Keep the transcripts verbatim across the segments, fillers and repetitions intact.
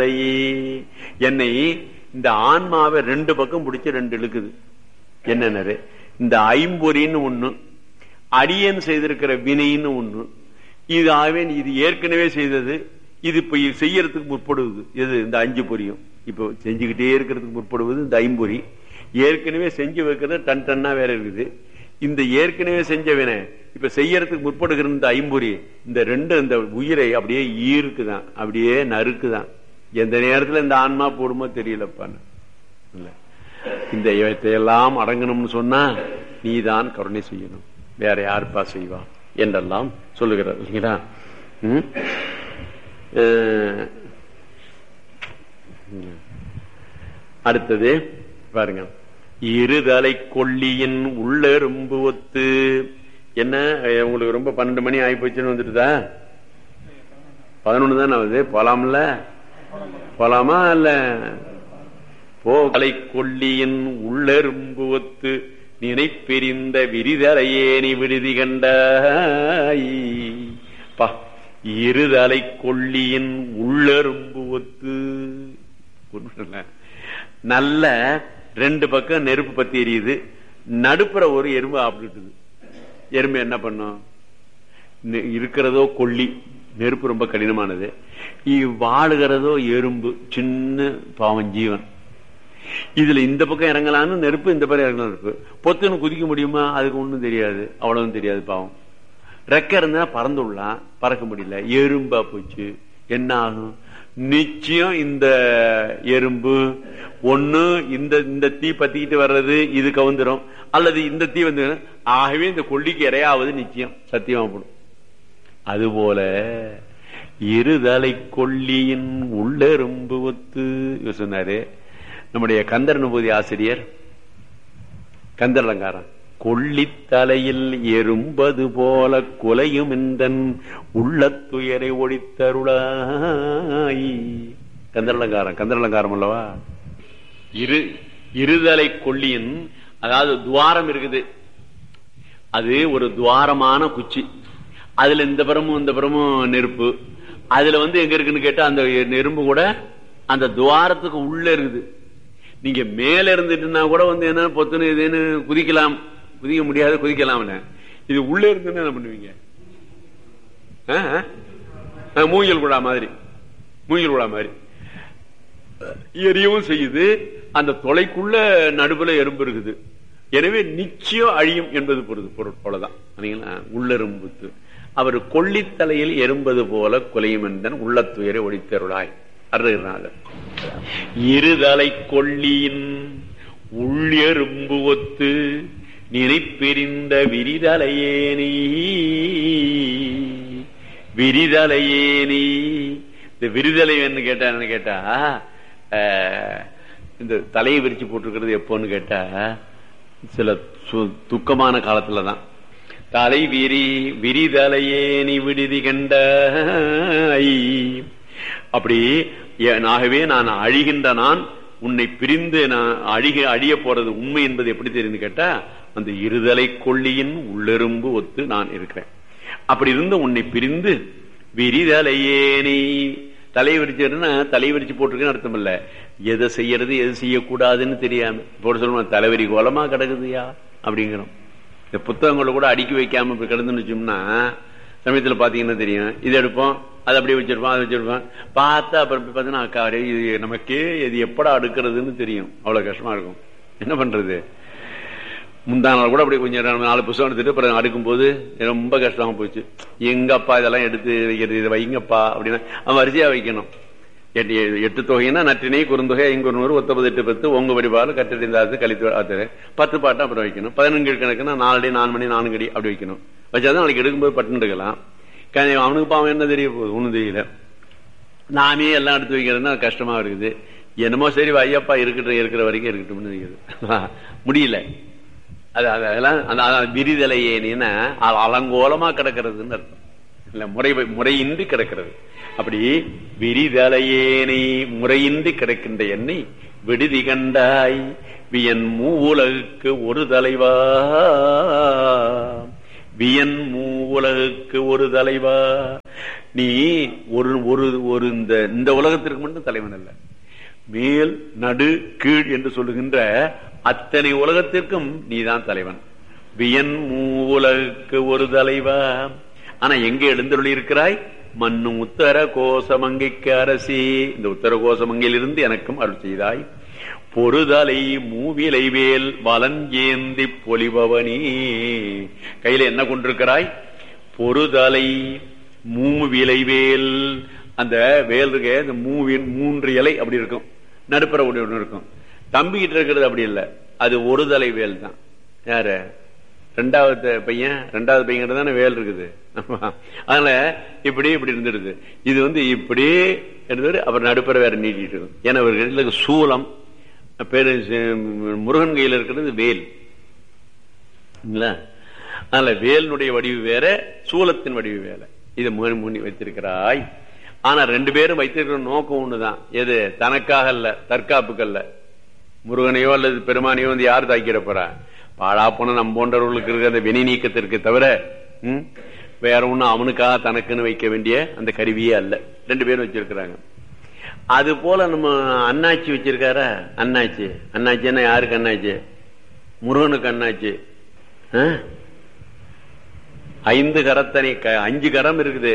என்னை இந்த ஆன்மாவை ரெண்டு பக்கம் பிடிச்சு ரெண்டு இழுக்குது. என்னன்னு இந்த ஐம்பொறின்னு ஒண்ணு, அடியன் செய்திருக்கிற வினைன்னு ஒண்ணு. இது ஆவேன் இது ஏற்கனவே செய்தது, இது இப்ப செய்யறதுக்கு முற்படுவது எது? இந்த அஞ்சு பொறியும் இப்ப செஞ்சுக்கிட்டே இருக்கிறதுக்கு முற்படுவது இந்த ஐம்பொறி. ஏற்கனவே செஞ்சு வைக்கிறது டன் டன்னா வேற இருக்குது. இந்த ஏற்கனவே செஞ்சவன இப்ப செய்யறதுக்கு முற்படுகிற இந்த ஐம்பொறி, இந்த ரெண்டு இந்த உயிரை அப்படியே ஈர்க்குதான், அப்படியே நறுக்குதான். எந்த நேரத்துல இந்த ஆன்மா போடுமோ தெரியலப்பான்னு. இந்த இவற்றையெல்லாம் அடங்கணும்னு சொன்னா நீதான் கருணை செய்யணும், வேற யாருப்பா செய்வா என்றெல்லாம் சொல்லுகிறார் இல்லைங்களா? அடுத்தது பாருங்க, இருதலை கொல்லியின் உள்ளெரும்பு ஒத்து. என்ன உங்களுக்கு ரொம்ப பன்னெண்டு மணி ஆகி போச்சுன்னு வந்துட்டுதா? பதினொன்னு தானே ஆகுது. போலாம்ல? போலாமா இல்ல? போகலை கொல்லியின் உள்ளெரும்பு ஒத்து நினைப்பெரிந்த விரிதலையே நீ விடுதி கண்டாய். இருதலை கொல்லியின் உள்ளெரும்பு ஒத்து. நல்ல ரெண்டு பக்கம் நெருப்பு பத்தி எரியுது, நடுப்புற ஒரு எறும்பு ஆப்பிட்டுது. எறும்பு என்ன பண்ணும்? இருக்கிறதோ கொல்லி, நெருப்பு ரொம்ப கடினமானது, வாழுகிறதோ எறும்பு, சின்ன பாவம் ஜீவன். இதுல இந்த பக்கம் இறங்கலான்னு நெருப்பு, இந்த பக்கம் இறங்கலாம் நெருப்பு. பொத்துன்னு குதிக்க முடியுமா? அதுக்கு ஒண்ணும் தெரியாது, அவ்வளவும் தெரியாது பாவம். ரெக்க இருந்தா பறந்துடலாம், பறக்க முடியல, எறும்பா போச்சு. என்ன ஆகும்? நிச்சயம் இந்த எறும்பு ஒண்ணு இந்த இந்த தீ பத்திக்கிட்டு வர்றது இது கவுந்துரும், அல்லது இந்த தீ வந்து ஆகவே இந்த கொல்லிக்கு இறையாவது நிச்சயம் சத்தியமா போடும். அதுபோல இருதலை கொல்லியின் உள்ளெரும்பு ஒத்து சொன்னாரு நம்முடைய கந்தர் அனுபூதி ஆசிரியர் கந்தர் அலங்காரம். கொல்லித்தலையில் எறும்பது போல கொலையும் இந்தன் உள்ளத்துயரை ஒழித்தருளாய். கந்தர் அலங்காரம், கந்தர் அலங்காரம் அல்லவா? இரு இருதலை கொல்லியின், அதாவது துவாரம் இருக்குது, அது ஒரு துவாரமான குச்சி, அதுல இந்த புறமும் இந்த புறமும் நெருப்பு. அதுல வந்து எங்க இருக்குன்னு கேட்டா அந்த நெருப்பு கூட அந்த துவாரத்துக்கு உள்ள இருக்குது. நீங்க மேல இருந்துட்டுன்னா கூட வந்து என்ன பொத்துன்னு இதுன்னு குதிக்கலாம், குதிக்க முடியாது, குதிக்கலாம். இது உள்ள இருந்துன்னு என்ன பண்ணுவீங்க? மூங்கில் குழா மாதிரி, மூங்கில் குழா மாதிரி எரியவும் செய்யுது. அந்த தொலைக்குள்ள நடுவுல எறும்பு இருக்குது. எனவே நிச்சயம் அழியும் என்பது பொருள் போலதான். உள்ளெரும்புத்து அவர் கொல்லித்தலையில் எறும்பது போல கொலையும் என்றன் உள்ளத்துயரை ஒழித்தருளாய். அருணாதர் இருதலை கொல்லியின் உள்ளெரும்பு ஒத்து நினைப்பெரிந்த விரிதலையேனி விரிதலையேனி. இந்த விரிதலை என்ன கேட்டா என்ன கேட்டா இந்த தலையை விரிச்சு போட்டிருக்கிறது எப்போன்னு கேட்டா சில துக்கமான காலத்துலதான். தலை விரி விரிதலையேனி விடுதி கண்ட. அப்படி ஆகவே நான் அழிகின்ற நான் உன்னை பிரிந்து நான் அழிக அழிய போறது உண்மை என்பது எப்படி தெரியுது கேட்டா அந்த இருதலை கொல்லியின் உள்ளெரும்பு ஒத்து நான் இருக்கிறேன். அப்படி இருந்து உன்னை பிரிந்து விரிதலையேனி, தலை விரிச்சுன்னா தலை விரிச்சு போட்டிருக்கேன்னு அர்த்தம் இல்ல, எதை செய்யறது எது செய்யக்கூடாதுன்னு தெரியாம போட சொல்லுவோம். தலைவரி கோலமா கிடக்குதுயா அப்படிங்கிறோம். இந்த புத்தகங்களை கூட அடுக்கி வைக்காம இப்ப கிடந்துன்னு வச்சோம்னா சமயத்துல பாத்தீங்கன்னா தெரியும், இது எடுப்போம், அது அப்படியே வச்சிருப்போம், அதை வச்சிருப்போம், பார்த்தா அப்புறம் பாத்தீங்கன்னா இது நமக்கே இது எப்படா அடுக்கிறதுன்னு தெரியும். அவ்வளவு கஷ்டமா இருக்கும். என்ன பண்றது? முந்தா நாள் கூட அப்படி கொஞ்சம் நாலு புத்தகம் எடுத்துட்டு அப்புறம் அடுக்கும் போது ரொம்ப கஷ்டமா போச்சு. எங்கப்பா இதெல்லாம் எடுத்து வைக்கிறது, இதை வைங்கப்பா அப்படின்னா அவன் வரிசையா வைக்கணும். எட்டு எட்டு தொகைன்னா நற்றினை குறுந்தொகை ஐங்குறுநூறு ஒத்தப்பது எட்டு பத்து உங்க வடிவாறு கட்டடிந்தாது கழித்து ஆத்தரு பத்து பாட்டம் அப்புறம் வைக்கணும். பதினஞ்சு கணக்குன்னா நாலு நாலு மணி நான்கு அடி அப்படி வைக்கணும். வச்சாதான் நாளைக்கு எடுக்கும்போது பட்டு எடுக்கலாம். அவனுக்கு பாவம் என்ன தெரிய போகுது? ஒண்ணும் தெரியல. நாமே எல்லாம் எடுத்து வைக்கிறதுன்னா கஷ்டமா இருக்குது. என்னமோ சரி ஐயப்பா இருக்கட்டும், இருக்கிற வரைக்கும் இருக்கட்டும் முடியல. அது அதெல்லாம் அந்த விரிதலையேனா அலங்கோலமா கிடக்கிறதுன்னு அர்த்தம் இல்ல, முறை முறையின்றி கிடக்கிறது. அப்படி விரிதலையேனை முறையின்றி கிடக்கின்ற என்னை விடுதி கண்டாய் வியன் மூவுலகுக்கு ஒரு தலைவா, வியன் மூவுலகுக்கு ஒரு தலைவா. நீ ஒரு ஒரு ஒரு இந்த இந்த உலகத்திற்கு மட்டும் தலைவன் அல்ல, மேல் நடு கீழ் என்று சொல்லுகின்ற அத்தனை உலகத்திற்கும் நீதான் தலைவன். வியன் மூவுலகுக்கு ஒரு தலைவா. ஆனா எங்க எழுந்தருளி இருக்கிறாய்? மண்ணும் உத்தர கோசமங்கைக்கு அரசி. இந்த உத்தர கோசமங்கையிலிருந்து எனக்கும் அருள் செய்தாய். பொறுதலை மூவிலை வேல் வலன் ஏந்தி பொலிபவனி. கையில என்ன கொண்டிருக்கிறாய்? பொறுதலை மூவிலை வேல். அந்த வேல் இருக்க இந்த மூவின் மூன்று இலை அப்படி இருக்கும், நடுப்புற ஒன்று இருக்கும். தம்பிக்கிட்டு இருக்கிறது அப்படி இல்லை, அது ஒரு தலை வேல் தான். யாரு? ரெண்டாவது பையன். ரெண்டாவது பையன் தானே வேல் இருக்குது. அதனால இப்படி இப்படி இருந்துடுது. இது வந்து இப்படி இருந்தது, அப்புறம் நடுப்புற வேற நீட்டிட்டு இருக்கும். ஏன்னா ஒரு சூலம் பேரு முருகன் கையில் இருக்கிறது வேல். அதனால வேலினுடைய வடிவு வேற, சூலத்தின் வடிவு வேற. இதை முன்னி வைத்திருக்கிறாய். ஆனா ரெண்டு பேரும் வைத்திருக்கிற நோக்கம் ஒண்ணுதான். எது? தனக்காக அல்ல, தற்காப்புக்கு அல்ல. முருகனையோ அல்லது பெருமானையோ வந்து யார் தாக்கிட போறா? பாழா போன நம் போன்றவர்களுக்கு இருக்கிற அந்த வினை நீக்கத்திற்கு தவிர உம் வேற ஒண்ணும் அவனுக்காக தனக்குன்னு வைக்க வேண்டிய அந்த கருவியே அல்ல. ரெண்டு பேரும் வச்சிருக்கிறாங்க. அது போல நம்ம அண்ணாச்சி வச்சிருக்காரா? அண்ணாச்சி. அண்ணாச்சின்னா யாருக்கு அண்ணாச்சி? முருகனுக்கு அண்ணாச்சி. ஐந்து கரத்தனை, அஞ்சு கரம் இருக்குது.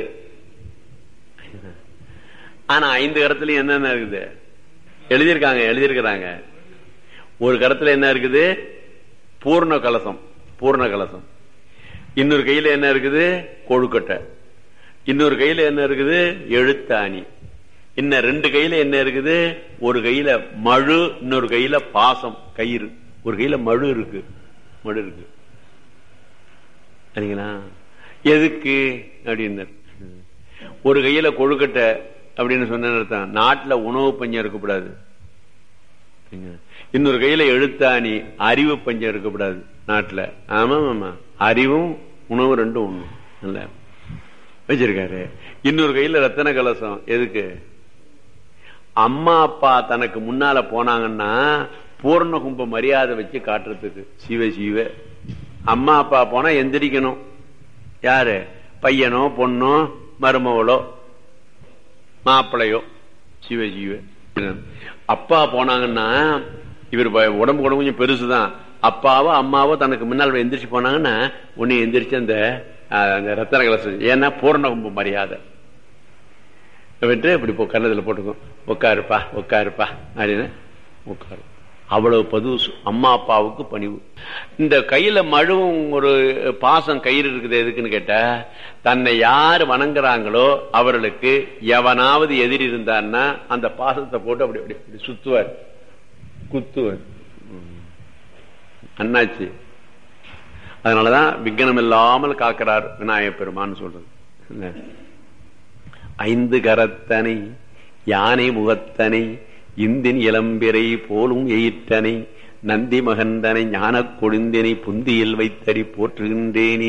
ஆனா ஐந்து கரத்துலயும் என்னென்ன இருக்குது எழுதியிருக்காங்க எழுதியிருக்கிறாங்க ஒரு கரத்துல என்ன இருக்குது? பூர்ண கலசம். பூர்ண கலசம். இன்னொரு கையில என்ன இருக்குது? கொழுக்கட்டை. இன்னொரு கையில என்ன இருக்குது? எழுத்தாணி. இன்னும் ரெண்டு கையில என்ன இருக்குது? ஒரு கையில மழு, இன்னொரு கையில பாசம் கயிறு. ஒரு கையில மழு இருக்கு. மழு இருக்கு சரிங்களா? எதுக்கு அப்படின்னு ஒரு கையில கொழுக்கட்டை அப்படின்னு சொன்ன நாட்டுல உணவு பஞ்சம் இருக்கக்கூடாது. இன்னொரு கையில எழுத்தாணி, அறிவு பஞ்சம் இருக்கக்கூடாது நாட்டுல. ஆமா ஆமா, அறிவும் உணவு ரெண்டும் ஒண்ணு இல்ல வச்சிருக்காரு. இன்னொரு கையில ரத்தன கலசம். எதுக்கு? அம்மா அப்பா தனக்கு முன்னால போனாங்கன்னா பூர்ண கும்ப மரியாதை வச்சு காட்டுறதுக்கு. சிவ சிவ. அம்மா அப்பா போனா எந்திரிக்கணும். யாரு? பையனோ பொண்ணோ மருமவளோ மாப்பிளையோ. சிவ சிவ. அப்பா போனாங்கன்னா இவர் உடம்பு உடம்பு கொஞ்சம் பெருசுதான். அப்பாவோ அம்மாவோ தனக்கு முன்னால் எந்திரிச்சு போனாங்கன்னா உன்னை எந்திரிச்சு அந்த ரத்தன கலசம். ஏன்னா பூர்ண கும்ப மரியாதை விட்டு இப்படி கண்ணத்துல போட்டுக்கும். உட்காருப்பா உட்காருப்பா அப்படின்னு உட்காரு. அவ்வளவு பது அம்மா அப்பாவுக்கு பணிவு. இந்த கையில மழுவும் ஒரு பாசம் கயிறு இருக்குது. எதுக்குன்னு கேட்டா, தன்னை யாரு வணங்குறாங்களோ அவர்களுக்கு எவனாவது எதிரி இருந்தான்னா அந்த பாசத்தை போட்டு அப்படி அப்படி சுத்துவார், குத்துவார். அண்ணாச்சி. அதனாலதான் விக்னம் இல்லாமல் காக்கிறார் விநாயகப் பெருமான்னு சொல்றது. ஐந்து கரத்தனை யானை முகத்தனை இந்தின் இளம்பிரை போலும் எயிற்றனை நந்தி மகந்தனை ஞான கொழுந்தினை புந்தியில் வைத்தடி போற்றுகின்றேனே.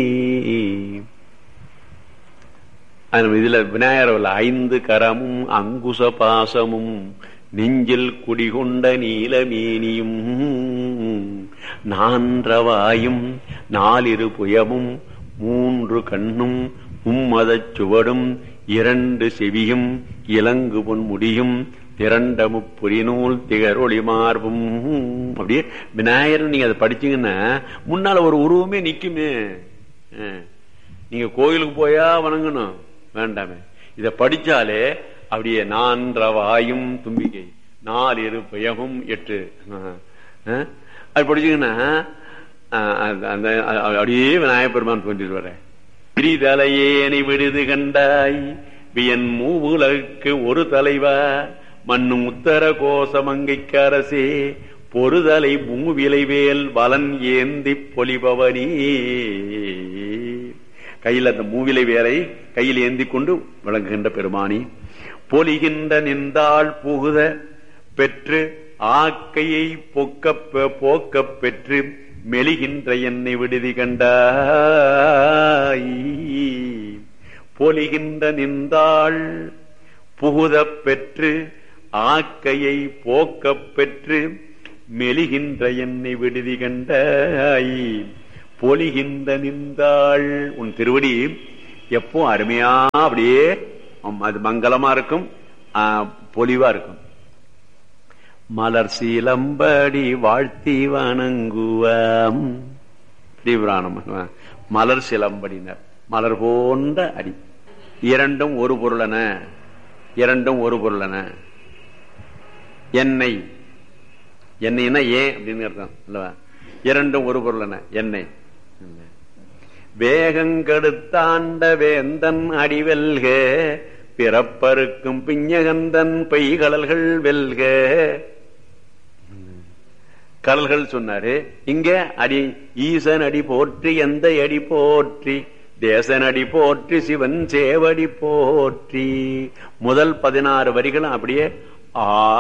இதுல விநாயகர் ஐந்து கரமும் அங்குச பாசமும் நெஞ்சில் குடிகொண்ட நீலமேனியும் நான்றவாயும் நாலிரு புயமும் மூன்று கண்ணும் மும்மதச் சுவடும் இரண்டு செவியும் இலங்கு பொன் முடியும் திரண்ட முப்புரிநூல் திகரொளி மார்பும். அப்படியே விநாயகர் நீங்க அதை படிச்சீங்கன்னா முன்னால ஒரு உருவமே நிக்குமே. நீங்க கோயிலுக்கு போயா வணங்கணும் வேண்டாமே, இத படிச்சாலே அப்படியே நான்றவாயும் தும்பிக்கை நாலிரு பயமும் எட்டு அது படிச்சீங்கன்னா அந்த அப்படியே விநாயகப் பெருமான் தோன்றிடுவார. பிரிதலையேனை விடுது கண்டாய் வியன் மூவுலகுக்கு ஒரு தலைவா மண்ணும் உத்தர கோசமங்கைக்கு அரசே பொறுதலை மூவிலை வேல் வலன் ஏந்தி பொலிபவனி. கையில் அந்த மூவிலை வேலை கையில் ஏந்தி கொண்டு விளங்குகின்ற பெருமானி. பொலிகின்ற நின்றாள் புகுத பெற்று ஆக்கையை பொக்க போக்க பெற்று மெலிகின்ற என்னை விடுதி கண்டாய். பொலிகின்ற நின்றாள் புகுத பெற்று ஆக்கையை போக்க பெற்று மெலிகின்ற என்னை விடுதி கண்டாய். பொலிகின்ற நின்றாள். உன் திருவடி எப்போ அருமையா அப்படியே அது மங்களமா இருக்கும், பொலிவா இருக்கும். மலர் சீலம்படி வாழ்த்தி வணங்குவாம் தீவிராணம். மலர் சிலம்படினர் மலர் போன்ற அடி. இரண்டும் ஒரு பொருளன, இரண்டும் ஒரு பொருளன. எண்ணெய், எண்ணெய்னா ஏன் அப்படின்னு அர்த்தம் அல்லவா? இரண்டும் ஒரு பொருளன எண்ணெய். வேகங்கெடுத்தாண்ட வேந்தன் அடிவெல்க, பிறப்பருக்கும் பிஞ்சகந்தன் பெய்கடல்கள் வெல்க. கடல்கள் சொன்னாரு. இங்க அடி ஈசன் அடி போற்றி, எந்த அடி போற்றி, தேசன் அடி போற்றி, சிவன் சேவடி போற்றி. முதல் பதினாறு வரிகளும் அப்படியே ஆ